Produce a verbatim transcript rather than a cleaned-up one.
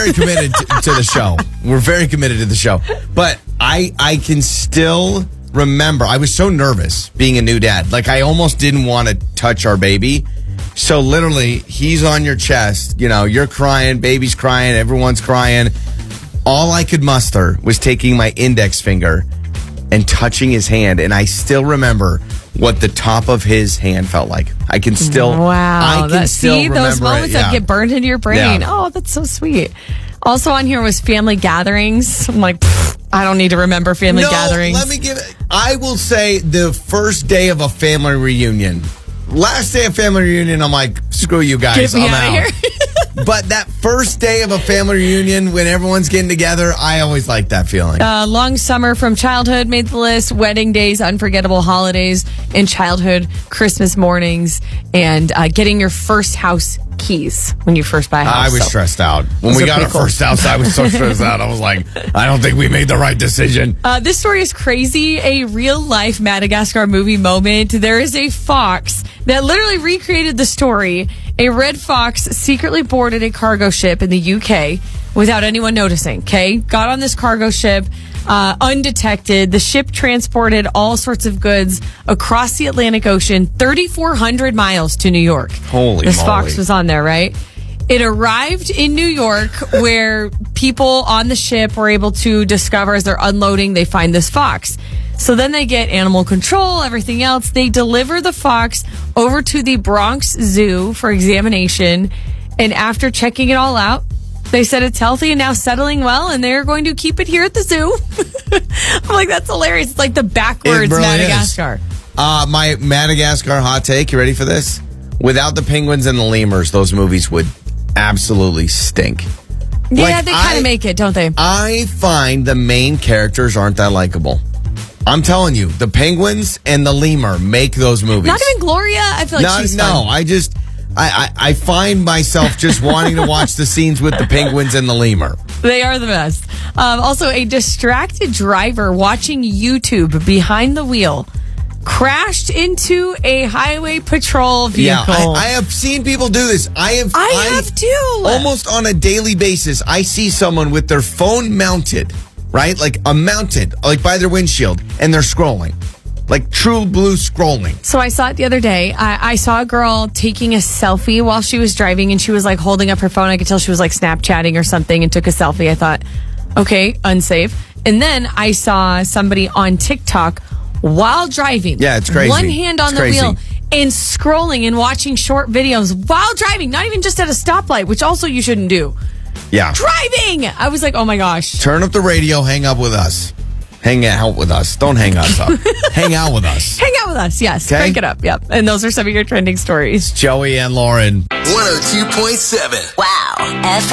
very committed to, to the show. We're very committed to the show. But I I can still remember, I was so nervous being a new dad. Like, I almost didn't want to touch our baby. So literally, he's on your chest. You know, you're crying, baby's crying, everyone's crying. All I could muster was taking my index finger and touching his hand. And I still remember what the top of his hand felt like. I can still, wow. I can that, still see, remember those moments it. Yeah. that get burned into your brain. Yeah. Oh, that's so sweet. Also on here was family gatherings. I'm like, pfft, I don't need to remember family no, gatherings. Let me give it. I will say the first day of a family reunion. Last day of family reunion, I'm like, screw you guys. Get me I'm out out. of here. But that first day of a family reunion when everyone's getting together, I always like that feeling. Uh, long summer from childhood made the list. Wedding days, unforgettable holidays in childhood, Christmas mornings, and uh, getting your first house keys when you first buy a house. I was so, stressed out. When we got our cool. first house, I was so stressed out. I was like, I don't think we made the right decision. Uh, this story is crazy. A real-life Madagascar movie moment. There is a fox that literally recreated the story. A red fox secretly boarded a cargo ship in the U K without anyone noticing, okay? Got on this cargo ship uh, undetected. The ship transported all sorts of goods across the Atlantic Ocean, thirty-four hundred miles to New York. Holy This moly. fox was on there, right? It arrived in New York where people on the ship were able to discover as they're unloading, they find this fox. So then they get animal control, everything else. They deliver the fox over to the Bronx Zoo for examination. And after checking it all out, they said it's healthy and now settling well, and they're going to keep it here at the zoo. I'm like, that's hilarious. It's like the backwards really Madagascar. Uh, my Madagascar hot take, you ready for this? Without the penguins and the lemurs, those movies would absolutely stink. Yeah, Like, they kind I- of make it, don't they? I find the main characters aren't that likable. I'm telling you, the penguins and the lemur make those movies. Not even Gloria. I feel like no, she's no. fun. I just, I, I, I find myself just wanting to watch the scenes with the penguins and the lemur. They are the best. Um, also, a distracted driver watching YouTube behind the wheel crashed into a highway patrol vehicle. Yeah, I, I have seen people do this. I have. I have too. Almost on a daily basis, I see someone with their phone mounted, right, like a mounted, like by their windshield, and they're scrolling, like true blue scrolling. So I saw it the other day. I, I saw a girl taking a selfie while she was driving, and she was like holding up her phone. I could tell she was like Snapchatting or something and took a selfie. I thought, okay, unsafe. And then I saw somebody on TikTok while driving. Yeah, it's crazy. One hand on It's the crazy. wheel and scrolling and watching short videos while driving, not even just at a stoplight, which also you shouldn't do. Yeah. Driving! I was like, oh my gosh. Turn up the radio, hang up with us. Hang out with us. Don't hang us up. Hang out with us. Hang out with us, yes. Okay. Crank it up, yep. And those are some of your trending stories. Joey and Lauren. one oh two point seven. Wow. F